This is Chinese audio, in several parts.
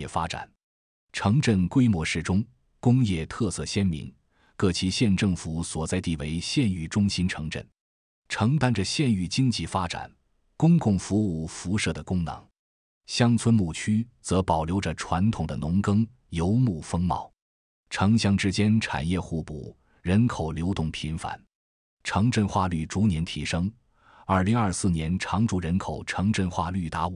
发展。城镇规模适中，工业特色鲜明，各级县政府所在地为县域中心城镇，承担着县域经济发展、公共服务辐射的功能。乡村牧区则保留着传统的农耕、游牧风貌。城乡之间产业互补，人口流动频繁，城镇化率逐年提升。2024年常住人口城镇化率达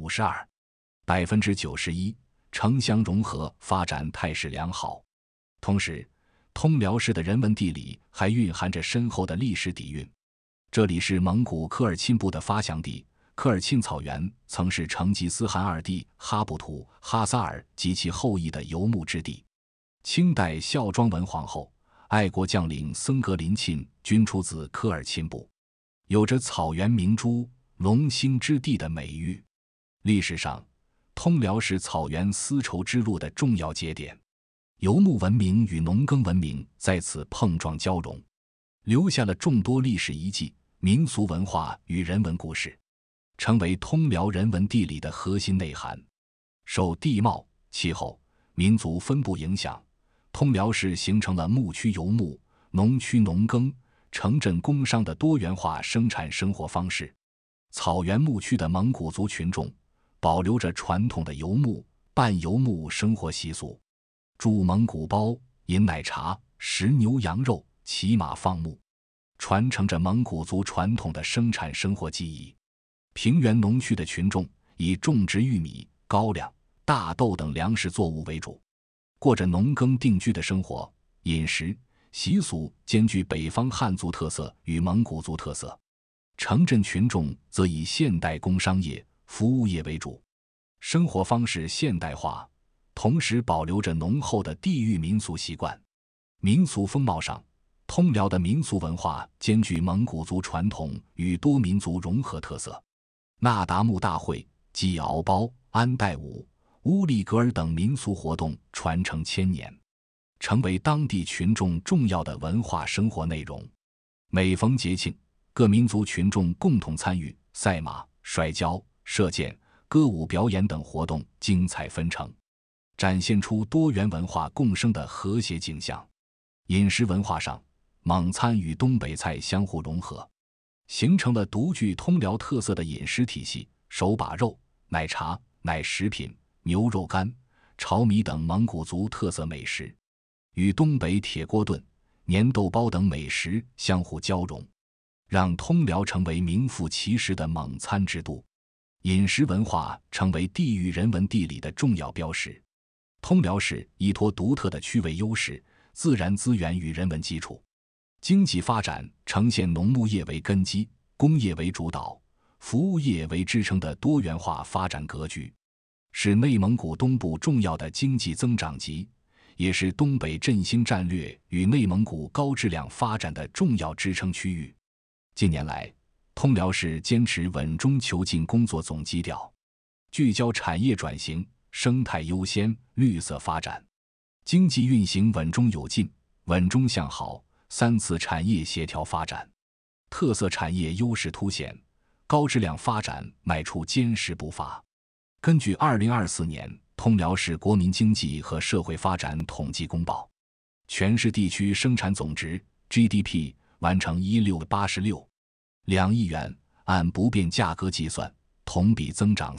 52%，91%，城乡融合发展态势良好。同时，通辽市的人文地理还蕴含着深厚的历史底蕴。这里是蒙古科尔沁部的发祥地，科尔沁草原曾是成吉思汗二弟哈布图、哈萨尔及其后裔的游牧之地。清代孝庄文皇后、爱国将领僧格林沁均出自科尔沁部，有着草原明珠、龙兴之地的美誉。历史上，通辽是草原丝绸之路的重要节点，游牧文明与农耕文明在此碰撞交融，留下了众多历史遗迹、民俗文化与人文故事，成为通辽人文地理的核心内涵。受地貌、气候、民族分布影响，通辽市形成了牧区游牧、农区农耕、城镇工商的多元化生产生活方式。草原牧区的蒙古族群众保留着传统的游牧、半游牧生活习俗，筑蒙古包、饮奶茶、食牛羊肉、骑马放牧，传承着蒙古族传统的生产生活技艺。平原农区的群众以种植玉米、高粱、大豆等粮食作物为主，过着农耕定居的生活，饮食习俗兼具北方汉族特色与蒙古族特色。城镇群众则以现代工商业、服务业为主，生活方式现代化，同时保留着浓厚的地域民俗习惯。民俗风貌上，通辽的民俗文化兼具蒙古族传统与多民族融合特色。那达慕大会、祭敖包、安代舞、乌力格尔等民俗活动传承千年，成为当地群众重要的文化生活内容。每逢节庆，各民族群众共同参与赛马、摔跤、射箭、歌舞表演等活动，精彩纷呈，展现出多元文化共生的和谐景象。饮食文化上，蒙餐与东北菜相互融合，形成了独具通辽特色的饮食体系。手把肉、奶茶、奶食品、牛肉干、炒米等蒙古族特色美食，与东北铁锅炖、粘豆包等美食相互交融，让通辽成为名副其实的蒙餐之都。饮食文化成为地域人文地理的重要标识。通辽市依托独特的区位优势、自然资源与人文基础，经济发展呈现农牧业为根基、工业为主导、服务业为支撑的多元化发展格局，是内蒙古东部重要的经济增长极，也是东北振兴战略与内蒙古高质量发展的重要支撑区域。近年来，通辽市坚持稳中求进工作总基调，聚焦产业转型、生态优先、绿色发展，经济运行稳中有进、稳中向好，三次产业协调发展，特色产业优势凸显，高质量发展迈出坚实步伐。根据2024年通辽市国民经济和社会发展统计公报，全市地区生产总值 GDP 完成1686.2亿元，按不变价格计算，同比增长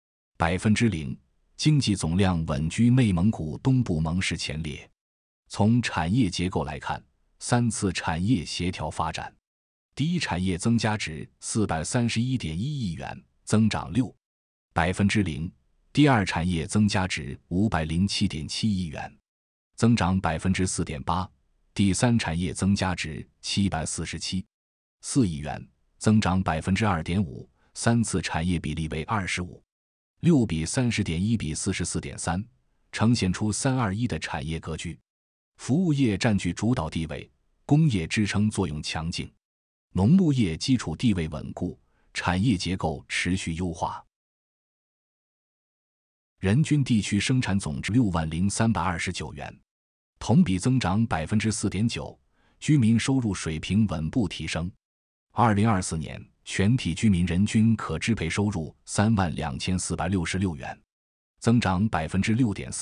4%，经济总量稳居内蒙古东部盟市前列。从产业结构来看，三次产业协调发展，第一产业增加值 431.1亿元，增长 6%，第二产业增加值 507.7亿元，增长 4.8%，第三产业增加值 747.4亿元，增长 2.5%， 三次产业比例为25.6比30.1比44.3，呈现出321的产业格局。服务业占据主导地位，工业支撑作用强劲，农牧业基础地位稳固，产业结构持续优化。人均地区生产总值60329元，同比增长 4.9%， 居民收入水平稳步提升。2024年全体居民人均可支配收入32466元，增长 6.4%，